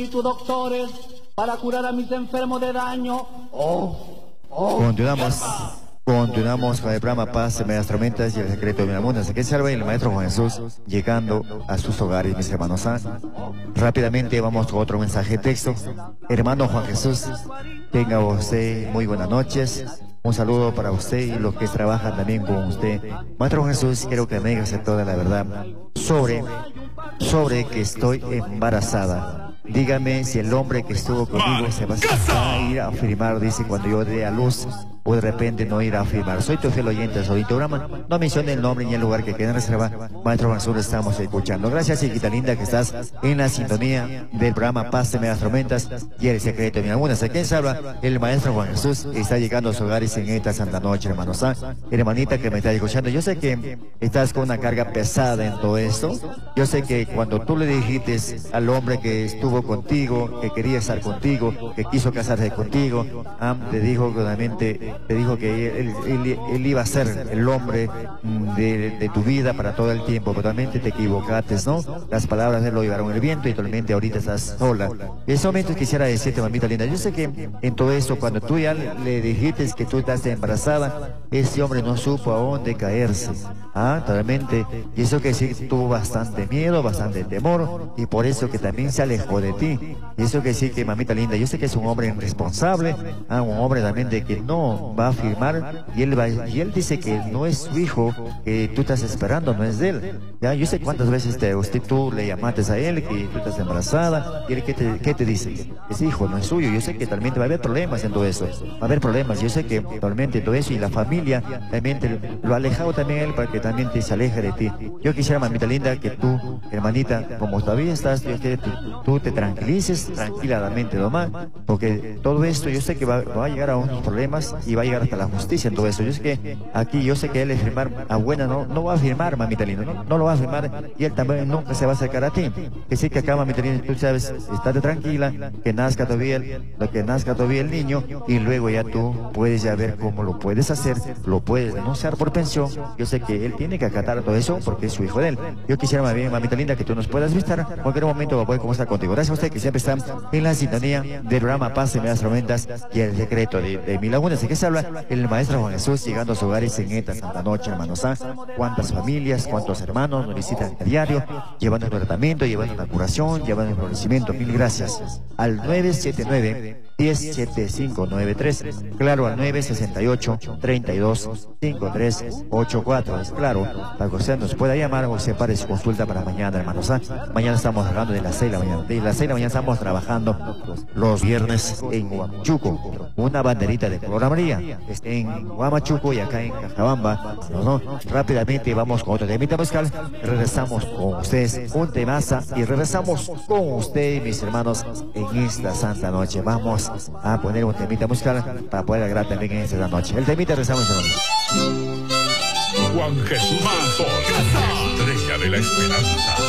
Espíritu, doctores, para curar a mis enfermos de daño. Continuamos con el programa Paz, Medias Tormentas y el secreto de mi mundo. Así que salve el Maestro Juan Jesús llegando a sus hogares, mis hermanos. Rápidamente vamos con otro mensaje de texto. Hermano Juan Jesús, tenga usted muy buenas noches. Un saludo para usted y los que trabajan también con usted. Maestro Juan Jesús, quiero que me digas toda la verdad sobre que estoy embarazada. Dígame si el hombre que estuvo conmigo se va a ir a firmar, dice, cuando yo dé a luz, o de repente no ir a firmar. Soy tu fiel oyente, soy tu programa. No mencione el nombre ni el lugar que quede en reserva. Maestro Juan Jesús, estamos escuchando. Gracias, hijita linda, que estás en la sintonía del programa Paz de Medias Tormentas y el secreto de mi alguna. ¿A quién se habla? El Maestro Juan Jesús está llegando a sus hogares en esta santa noche, hermanos. Hermanita que me está escuchando, yo sé que estás con una carga pesada en todo esto. Yo sé que cuando tú le dijiste al hombre que estuvo contigo, que quería estar contigo, que quiso casarse contigo, te dijo claramente, te dijo que él iba a ser el hombre de tu vida para todo el tiempo. Totalmente te equivocaste, ¿no? Las palabras de él lo llevaron el viento y totalmente ahorita estás sola. En ese momento quisiera decirte, mamita linda, yo sé que en todo esto, cuando tú ya le dijiste que tú estás embarazada, ese hombre no supo a dónde caerse. Totalmente. Y eso que sí tuvo bastante miedo, bastante temor, y por eso que también se alejó de ti. Y eso que sí que, mamita linda, yo sé que es un hombre irresponsable, un hombre también de que no va a firmar, y él dice que no es su hijo que tú estás esperando, no es de él. Ya, yo sé cuántas veces tú le llamaste a él que tú estás embarazada, y él ¿qué te dice? Ese hijo no es suyo. Yo sé que también va a haber problemas en todo eso, va a haber problemas. Yo sé que totalmente todo eso, y la familia también lo ha alejado también a él para que también se aleje de ti. Yo quisiera, mamita linda, que tú, hermanita, como todavía estás, yo quiero que tú te tranquilices tranquilamente nomás, porque todo esto yo sé que va a llegar a unos problemas y va a llegar hasta la justicia en todo eso. Yo sé que aquí, yo sé que él es firmar a buena, no va a firmar, mamita linda, no lo va a firmar, y él también nunca se va a acercar a ti. Que sí, que acá, mamita linda, tú sabes, estate tranquila, que nazca todavía el niño, y luego ya tú puedes ya ver cómo lo puedes hacer, lo puedes denunciar por pensión. Yo sé que él tiene que acatar todo eso porque es su hijo de él. Yo quisiera, más bien, mamita linda, que tú nos puedas visitar en cualquier momento para poder conversar contigo. Gracias a usted que siempre está en la sintonía del programa Paz de Medias Tormentas y el secreto de mi laguna. Así que se habla el Maestro Juan Jesús llegando a sus hogares en esta santa noche, hermanos. Cuántas familias, cuántos hermanos nos visitan a diario, llevando el tratamiento, llevando la curación, llevando el florecimiento. Mil gracias. Al 979-107593, claro, al 968-325384. Claro, para que usted nos pueda llamar o separe su consulta para mañana, hermanos. Mañana estamos hablando de las 6 de la mañana. De las 6 de la mañana estamos trabajando los viernes en Huamachuco, una banderita de color amarilla en Huamachuco y acá en Cajabamba. Rápidamente vamos con otro temita musical. Regresamos con ustedes un temaza y regresamos con ustedes, mis hermanos, en esta santa noche. Vamos a poner un temita musical para poder agradar también en esta noche. El temita, regresamos, hermanos. Juan Jesús Manso, estrella de la esperanza.